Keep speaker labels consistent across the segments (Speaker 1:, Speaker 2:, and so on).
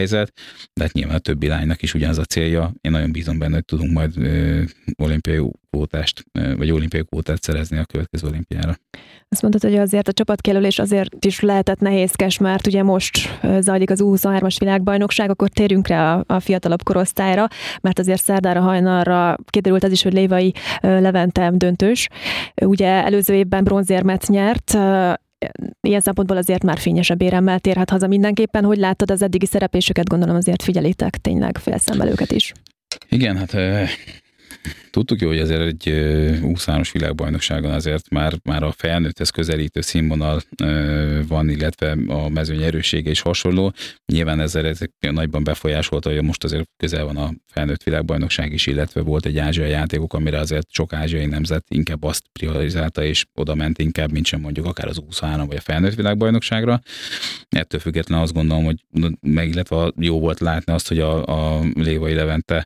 Speaker 1: helyzet, de hát nyilván a többi lánynak is ugyanaz a célja. Én nagyon bízom benne, hogy tudunk majd olimpiai kvótát szerezni a következő olimpiára.
Speaker 2: Azt mondtad, hogy azért a csapatkijelölés azért is lehetett nehézkes, mert ugye most zajlik az U23-as világbajnokság, akkor térjünk rá a fiatalabb korosztályra, mert azért szerdára hajnalra kiderült az is, hogy Lévai Levente döntős. Ugye előző évben bronzérmet nyert, ilyen szempontból azért már fényesebb éremmel térhet haza mindenképpen. Hogy láttad az eddigi szerepléseket? Gondolom azért figyelitek tényleg félszemmel őket is.
Speaker 1: Igen, hát tudtuk jó, hogy azért egy U23-as világbajnokságon azért már a felnőtthez közelítő színvonal van, illetve a mezőny erőssége is hasonló. Nyilván ezzel nagyban befolyásolta, hogy most azért közel van a felnőtt világbajnokság is, illetve volt egy ázsiai játékok, amire azért sok ázsiai nemzet inkább azt priorizálta, és oda ment inkább, mint sem mondjuk akár az U23 vagy a felnőtt világbajnokságra. Ettől függetlenül azt gondolom, hogy illetve jó volt látni azt, hogy a Lévai Levente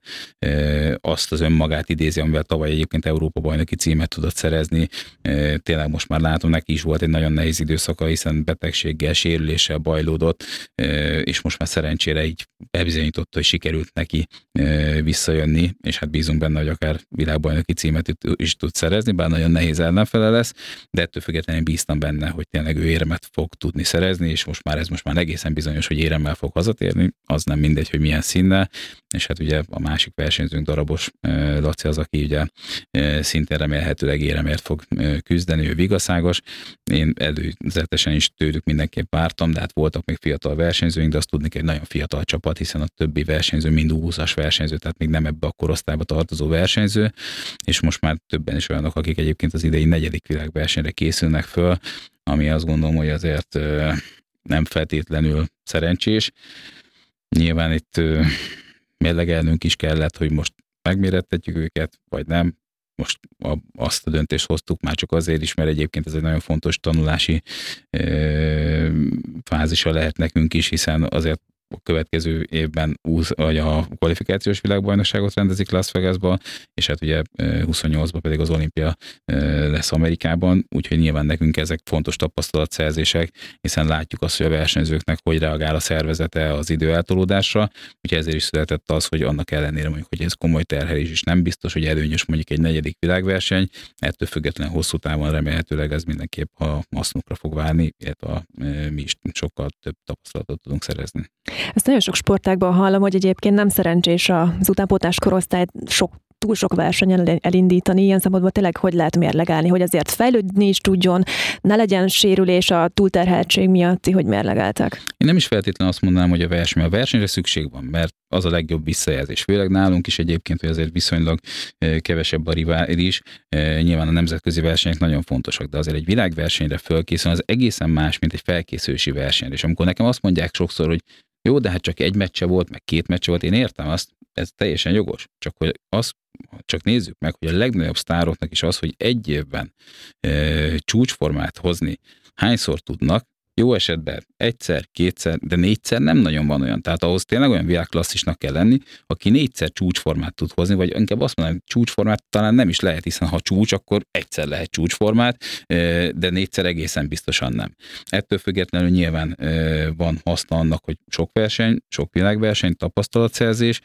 Speaker 1: azt az önmagát idézi, amivel tavaly egyébként Európa-bajnoki címet tudott szerezni. Tényleg most már látom, neki is volt egy nagyon nehéz időszaka, hiszen betegséggel, sérüléssel bajlódott, és most már szerencsére így bebizonyította, hogy sikerült neki visszajönni, és hát bízunk benne, hogy akár világbajnoki címet is tud szerezni, bár nagyon nehéz ellenfele lesz, de ettől függetlenül bíztam benne, hogy tényleg ő érmet fog tudni szerezni, és most már egészen bizonyos, hogy éremmel fog hazatérni, az nem mindegy, hogy milyen színnel, és hát ugye a másik versenyzőnk Darabos Laci az, aki ugye szintén remélhetőleg éremért fog küzdeni, ő vigaszágos. Én előzetesen is tőlük mindenképp vártam, de hát voltak még fiatal versenyzőink, de azt tudni kell, egy nagyon fiatal csapat, hiszen a többi versenyző mind 20-as versenyző, tehát még nem ebbe a korosztályba tartozó versenyző, és most már többen is olyanok, akik egyébként az idei 4. világversenyre készülnek föl, ami azt gondolom, hogy azért nem feltétlenül szerencsés. Nyilván itt mérlegelnünk is kellett, hogy most megmérettetjük őket, vagy nem. Most azt a döntést hoztuk már csak azért is, mert egyébként ez egy nagyon fontos tanulási fázisa lehet nekünk is, hiszen azért a következő évben vagy a kvalifikációs világbajnokságot rendezik Las Vegasba, és hát ugye 28-ban pedig az olimpia lesz Amerikában, úgyhogy nyilván nekünk ezek fontos tapasztalatszerzések, hiszen látjuk azt, hogy a versenyzőknek hogy reagál a szervezete az időeltolódásra, úgyhogy ezért is született az, hogy annak ellenére mondjuk, hogy ez komoly terhelés is nem biztos, hogy előnyös mondjuk egy 4. világverseny, ettől függetlenül hosszú távon remélhetőleg ez mindenképp a hasznukra fog válni, illetve mi is sokkal több tapasztalatot tudunk szerezni.
Speaker 2: Ezt nagyon sok sportágban hallom, hogy egyébként nem szerencsés az utánpótlás korosztályt túl sok versenyen elindítani, ilyen szempontból tényleg hogy lehet mérlegelni, hogy azért fejlődni is tudjon, ne legyen sérülés a túlterheltség miatt, hogy mérlegeltek.
Speaker 1: Én nem is feltétlenül azt mondanám, hogy a versenyre szükség van, mert az a legjobb visszajelzés. Főleg nálunk is egyébként, hogy azért viszonylag kevesebb a rivális. Nyilván a nemzetközi versenyek nagyon fontosak, de azért egy világversenyre fölkészülni az egészen más, mint egy felkészülési versenyre. És amikor nekem azt mondják sokszor, hogy jó, de hát csak egy meccse volt, meg 2 meccse volt, én értem azt, ez teljesen jogos. Csak nézzük meg, hogy a legnagyobb sztároknak is az, hogy egy évben csúcsformát hozni, hányszor tudnak, jó esetben 1-szer, 2-szer, de 4-szer nem nagyon van olyan. Tehát ahhoz tényleg olyan világklasszisnak kell lenni, aki 4-szer csúcsformát tud hozni, vagy inkább azt mondom, hogy csúcsformát talán nem is lehet, hiszen ha csúcs, akkor 1-szer lehet csúcsformát, de 4-szer egészen biztosan nem. Ettől függetlenül nyilván van haszna annak, hogy sok verseny, sok világverseny, tapasztalatszerzés,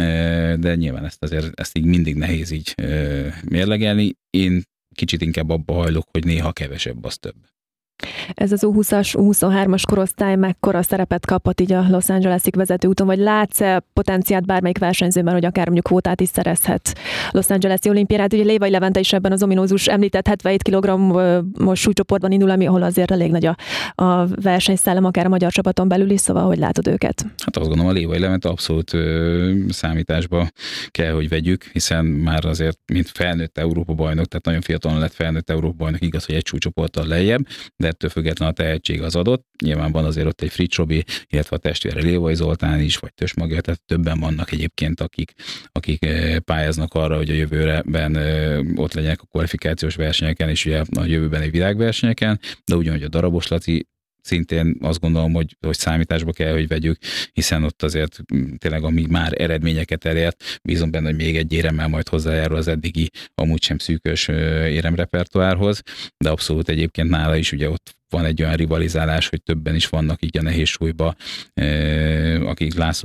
Speaker 1: de nyilván ezt így mindig nehéz így mérlegelni. Én kicsit inkább abba hajlok, hogy néha kevesebb, az több.
Speaker 2: Ez az U20-as, U23-as korosztály mekkora szerepet kaphat így a Los Angeles-ig vezető úton, vagy látsz-e potenciált bármelyik versenyzőben, hogy akár mondjuk kvótát is szerezhet Los Angeles-i olimpiára? Ugye Lévai Levente is ebben az ominózus említett 77 kg-os súlycsoportban indul, ahol azért elég nagy a versenyszellem, akár a magyar csapaton belül is, szóval hogy látod őket?
Speaker 1: Hát azt gondolom, a Lévai Levente abszolút számításba kell, hogy vegyük, hiszen már azért, mint felnőtt Európa-bajnok, tehát nagyon fiatalon lett felnőtt Európa-bajnok, igaz, hogy egy súlycsoporttal lejjebb, de ettől függetlenül a tehetség az adott. Nyilván van azért ott egy Fritz Robi, illetve a testvére Lévai Zoltán is, vagy Tös Magja, tehát többen vannak egyébként, akik pályáznak arra, hogy a jövőben ott legyenek a kvalifikációs versenyeken, és ugye a jövőben egy világversenyeken, de ugyanúgy a Darabos Laci szintén azt gondolom, hogy számításba kell, hogy vegyük, hiszen ott azért tényleg, ami már eredményeket elért, bízom benne, hogy még egy éremmel majd hozzájárul az eddigi amúgy sem szűkös éremrepertoárhoz, de abszolút egyébként nála is ugye ott van egy olyan rivalizálás, hogy többen is vannak így a nehéz súlyba, akik László